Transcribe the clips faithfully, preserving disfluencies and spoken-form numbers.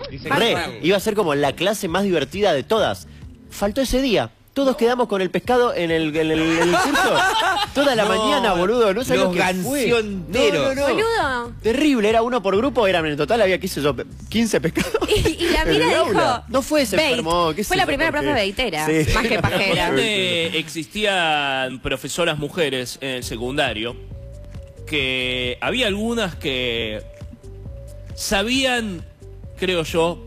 Re, iba a ser como la clase más divertida de todas. Faltó ese día. Todos quedamos con el pescado en el, en el, en el curso. Toda la no, mañana, boludo. No sabía lo que fue. No, no, no. Boludo. Terrible, era uno por grupo, eran en total había quince, quince pescados. Y, y la mina dijo... No fue, se enfermó. ¿Qué fue la primera profe veitera, sí. Más que pajera. Donde existían profesoras mujeres en el secundario, que había algunas que sabían, creo yo,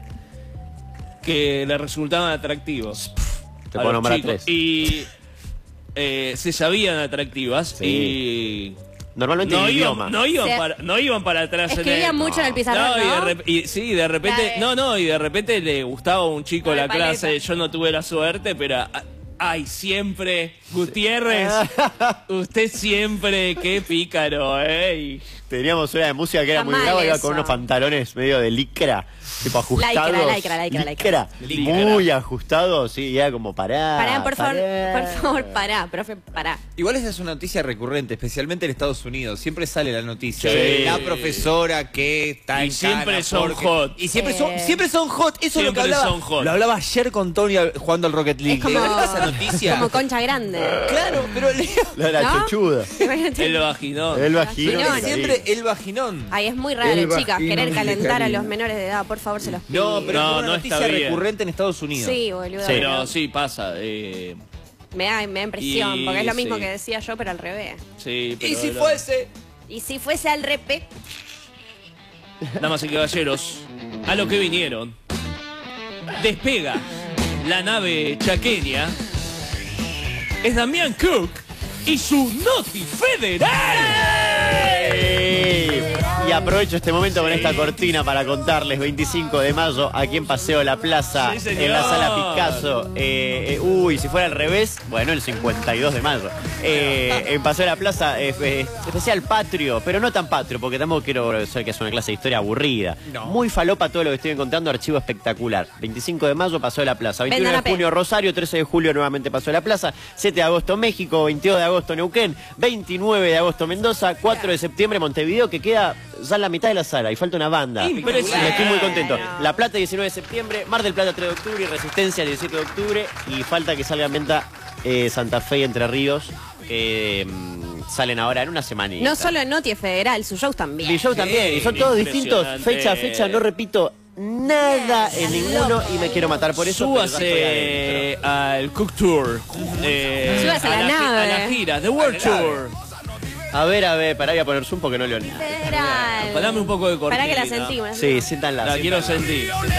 que le resultaban atractivos. Te puedo nombrar tres. Y eh, se sabían atractivas sí. y... Normalmente no en iban, idioma. no iban, para, no iban para atrás. Escribían mucho no. en el pizarrón, no, ¿no? Y de, y, sí, de repente... No, no, y de repente le gustaba a un chico la paleta. Clase. Yo no tuve la suerte, pero... Ay, siempre, Gutiérrez, usted siempre, qué pícaro, eh. Teníamos una de música que era muy brava, iba con unos pantalones medio de licra, tipo ajustados. Lycra, lycra, lycra, lycra. Muy ajustados, sí, y era como pará. Pará, por favor, por favor, pará, profe, pará. Igual esa es una noticia recurrente, especialmente en Estados Unidos. Siempre sale la noticia sí. de la profesora que está y en siempre cana son porque... hot. Y siempre, eh... son, siempre son hot, eso siempre es lo que hablaba. Son hot. Lo hablaba ayer con Tony jugando al Rocket League. Es como, esa noticia? Como Concha Grande. Claro, pero... La, la ¿no? chochuda. El vaginón. El vaginón. Siempre el vaginón. Ay, es muy raro, el chicas, querer calentar a los menores de edad, por favor, se los pido. No, pero no, es una no noticia está recurrente en Estados Unidos. Sí, boludo. Sí, pero sí pasa. Eh... Me da, me da impresión, y, porque es lo mismo sí. que decía yo, pero al revés. Sí, pero ¿Y si lo... fuese? ¿Y si fuese al repe? Damas y caballeros, a lo que vinieron. Despega la nave chaqueña. Es Damián Cook y su Noti Federal. Y aprovecho este momento con esta cortina para contarles, veinticinco de mayo, aquí en Paseo La Plaza, sí, en la Sala Picasso. Eh, eh, uy, si fuera al revés, bueno, el cincuenta y dos de mayo. Eh, en Paseo La Plaza, eh, eh, especial patrio, pero no tan patrio, porque tampoco quiero ser que es una clase de historia aburrida. No. Muy falopa todo lo que estoy encontrando, archivo espectacular. veinticinco de mayo, Paseo La Plaza. veintiuno de junio, Rosario. trece de julio, nuevamente Paseo La Plaza. siete de agosto, México. veintidós de agosto, Neuquén. veintinueve de agosto, Mendoza. cuatro de septiembre, Montevideo, que queda ya en la mitad de la sala y falta una banda. Y estoy muy contento. La Plata, diecinueve de septiembre, Mar del Plata, tres de octubre y Resistencia, diecisiete de octubre. Y falta que salga en venta eh, Santa Fe y Entre Ríos, que eh, salen ahora en una semanita. No solo en Noti Federal, sus shows también. Mis shows sí, también, y son todos distintos, fecha a fecha, no repito nada yes, en ninguno y me quiero matar por eso. Súbase al Cook Tour. Eh, Súbase a la, a la nave. A la gira, The World Tour. A ver, a ver, pará, voy a poner zoom porque no leo nada. Federal. Dame un poco de cortina. Para que la sentimos. Sí, siéntanla. La quiero sentir.